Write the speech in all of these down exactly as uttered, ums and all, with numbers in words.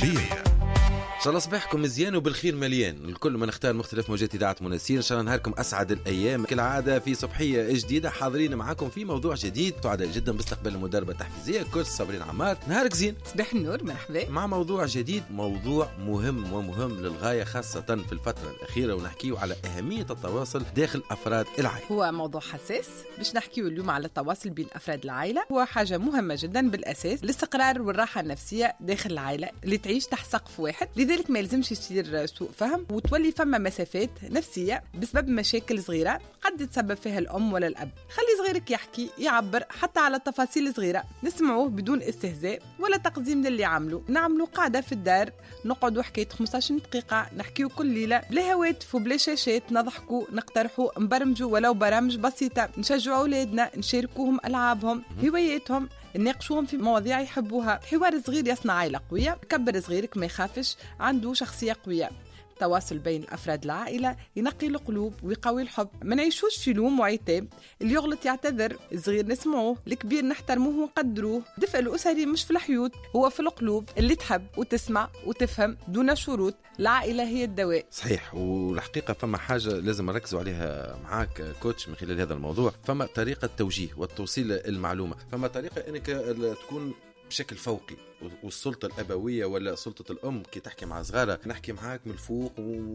التربية. ان شاء الله صباحكم مزيان وبالخير مليان. الكل من اختار مختلف موجات اذاعه مناسير. ان شاء الله نهاركم اسعد الايام كالعاده في صبحيه جديده، حاضرين معكم في موضوع جديد. سعداء جدا باستقبال المدربه التحفيزيه كوتش صابرين عمار. نهارك زين. صباح النور، مرحبا. مع موضوع جديد، موضوع مهم ومهم للغايه خاصه في الفتره الاخيره، ونحكيه على اهميه التواصل داخل افراد العائله. هو موضوع حساس باش نحكيه اليوم على التواصل بين افراد العائله. هو حاجه مهمه جدا بالاساس للاستقرار والراحه النفسيه داخل العائله اللي تعيش تحت سقف واحد. لذلك ما يلزمش يصير سوء فهم وتولي فما مسافات نفسيه بسبب مشاكل صغيره قد تسبب فيها الام ولا الاب. خلي صغيرك يحكي يعبر حتى على التفاصيل الصغيره، نسمعوه بدون استهزاء ولا تقديم للي عمله. نعملوا قاعده في الدار نقعدوا حكايه خمسة عشر دقيقه نحكيو كل ليله بلا هواتف وبلا شاشات، نضحكوا نقترحوا نبرمجوا ولو برامج بسيطه، نشجعوا اولادنا، نشاركوهم العابهم هواياتهم، نناقشوهم في مواضيع يحبوها. حوار صغير يصنع عائله قويه. كبر صغيرك ما يخافش، عنده شخصيه قويه. التواصل بين أفراد العائلة ينقي القلوب ويقوي الحب. ما نعيشوش في لوم وعتاب، اللي يغلط يعتذر، الصغير نسمعوه، الكبير نحترموه ونقدروه. دفء الأسري مش في الحيوط، هو في القلوب اللي تحب وتسمع وتفهم دون شروط. العائلة هي الدواء. صحيح. والحقيقة فما حاجة لازم نركزوا عليها معاك كوتش من خلال هذا الموضوع. فما طريقة توجيه والتوصيل المعلومة، فما طريقة انك تكون بشكل فوقي، والسلطة الأبوية ولا سلطة الأم كي تحكي مع صغارة نحكي معاك من الفوق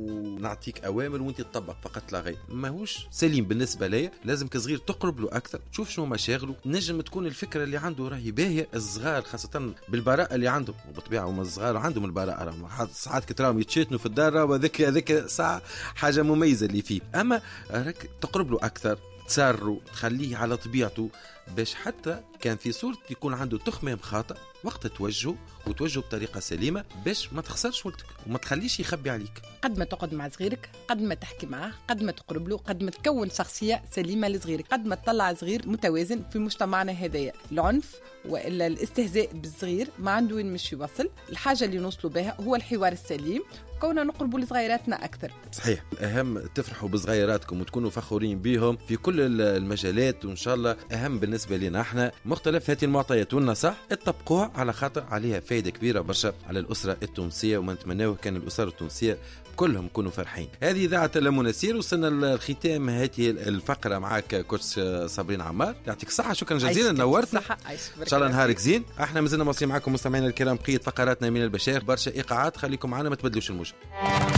ونعطيك أوامر وانت تطبق فقط لا غير. ما هوش سليم بالنسبة لي. لازم كصغير تقرب له أكثر، تشوف شنو مشاغله، نجم تكون الفكرة اللي عنده راهي باهية. الصغار خاصة بالبراءة اللي عندهم، وبطبيعة هم الصغار عندهم البراءة، ساعات كتراهم يتشاتنوا في الدار وذيك هذيك ساعة حاجة مميزة اللي فيه. أما راك تقرب له أكثر، تساره، تخليه على طبيعته، باش حتى كان في صورة يكون عنده تخمام خاطئ وقت توجهه وتوجهه بطريقة سليمة، باش ما تخسرش وقتك وما تخليش يخبي عليك. قد ما تقعد مع صغيرك، قد ما تحكي معه، قد ما تقرب له، قد ما تكون شخصية سليمة لصغيرك، قد ما تطلع صغير متوازن في مجتمعنا هذايا. العنف وإلا الاستهزاء بالصغير ما عنده وين مش يوصل. الحاجة اللي نوصلوا بها هو الحوار السليم، كوننا نقربوا لصغيراتنا أكثر. صحيح. الأهم تفرحوا بصغيراتكم وتكونوا فخورين بهم في كل المجالات، وإن شاء الله أهم بالنسبة لنا احنا مختلف هذه المعطيات والنصائح اتطبقوها، على خاطر عليها فايدة كبيرة برشا على الأسرة التونسية، وما نتمناه كان الأسرة التونسية كلهم يكونوا فرحين. هذه إذاعة المناسير، وصلنا الختام هذه الفقرة معك كوتش صابرين عمار. يعطيك الصحة، شكرا جزيلا، نورتنا. إن شاء الله نهارك زين. احنا مازلنا مواصلين معكم مستمعينا الكرام بقية فقراتنا من البشائر. برشا إيقاعات، خليكم معنا ما تبدلوش الموجة.